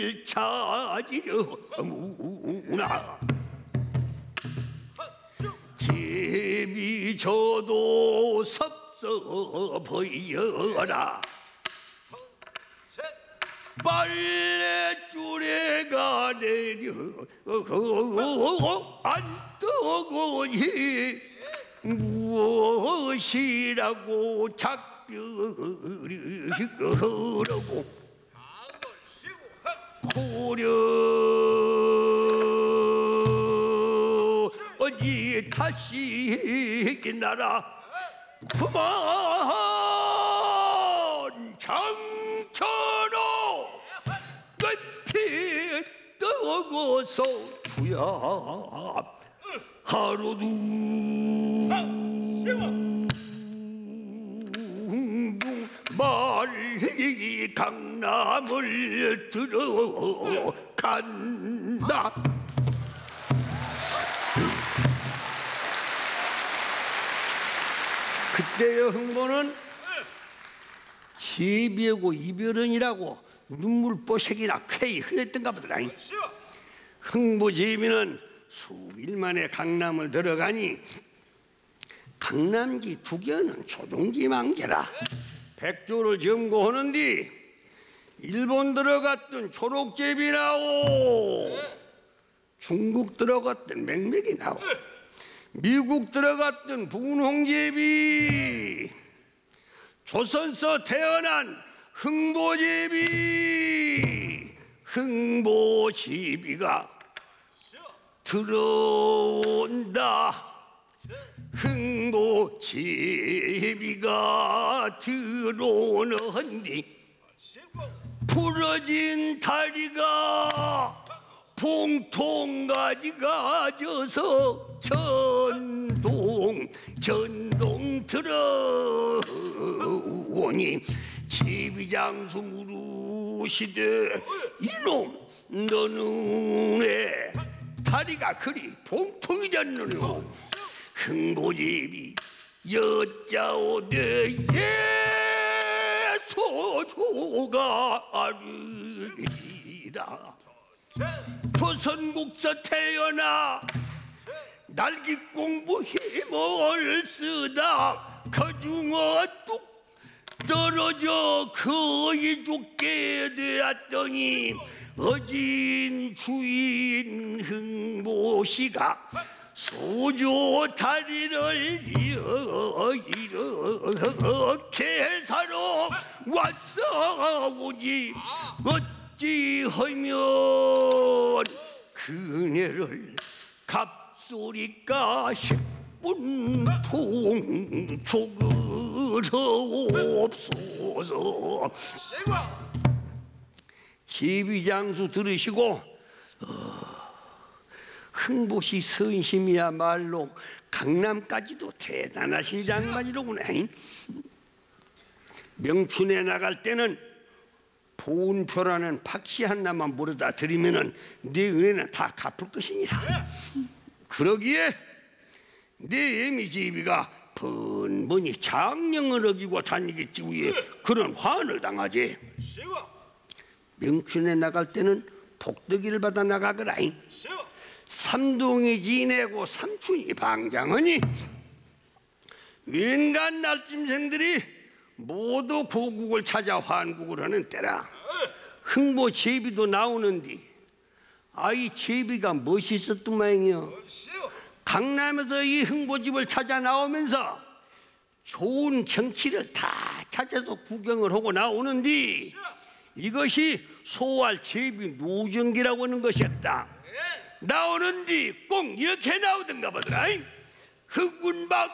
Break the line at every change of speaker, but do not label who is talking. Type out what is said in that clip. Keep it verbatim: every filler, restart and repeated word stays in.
찾으려 무나 제비 저도 섭섭하여라 빨래줄에가 내려 앉더거니 무엇이라고 작별이 그러고 호련히 다시 나라 그만 장천호 끝이 떠고서 투야 하루도 말이 강남을 들어간다. 그때의 흥보는 제비하고 이별은이라고 눈물보색이나 쾌히 흘렸던가 보더라. 흥보 제비는 수일 만에 강남을 들어가니 강남기 두견은 조종기망제라 백조를 점거하는 뒤 일본 들어갔던 초록제비 나오 중국 들어갔던 맹맥이 나오 미국 들어갔던 분홍제비 조선서 태어난 흥보제비 흥보제비가 들어온다. 흥보제비가 들어오는 뒤 부러진 다리가 봉통가지가 져서 전동 전동 들어오니 제비장수 물으시되 이놈 너는 왜 다리가 그리 봉통이잖느냐. 흥보제비 여짜오되 예소조가 아르리다. 조선국서 태어나 날기 공부 힘을 쓰다 그중어 뚝 떨어져 거의 죽게 되었더니 어진 주인 흥보씨가 소조 다리를 이렇게 사러 왔사오니 어찌하면 그네를 갑소리까 십분 통촉을하옵소서. 제비장수 들으시고 어, 흥보시 선심이야말로 강남까지도 대단하신 장관이로구나. 명춘에 나갈 때는 보은표라는 박씨 하나만 물어다 드리면은 네 은혜는 다 갚을 것이니라. 그러기에 네 애미제비가 번번이 장령을 어기고 다니겠지 위에 그런 화환을 당하지. 명춘에 나갈 때는 복덕이를 받아 나가거라. 삼동이 지내고 삼촌이 방장하니 웬간 날짐승들이 모두 고국을 찾아 환국을 하는 때라. 흥보 제비도 나오는디 아이 제비가 멋있었던 모양이요. 강남에서 이 흥보집을 찾아 나오면서 좋은 경치를 다 찾아서 구경을 하고 나오는디 이것이 소활 제비 노정기라고 하는 것이었다. 나오는디 꼭 이렇게 나오던가 보더라. 흑운박